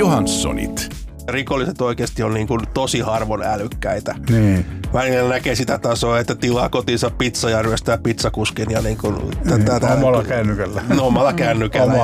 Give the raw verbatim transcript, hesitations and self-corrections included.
Johanssonit. Rikolliset oikeasti on niin kuin tosi harvoin älykkäitä. Niin. Välillä näkee sitä tasoa, että tilaa kotinsa pizza ja ryöstää pizzakuskin ja niin kuin Niin, tätä, omalla kännykällä. No, omalla kännykällä.